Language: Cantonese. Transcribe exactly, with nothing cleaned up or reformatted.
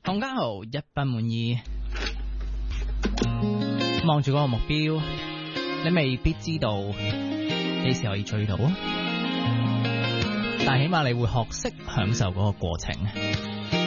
唐家豪一不滿意，望住嗰個目標，你未必知道幾時可以追到，但起碼你會學識享受嗰個過程。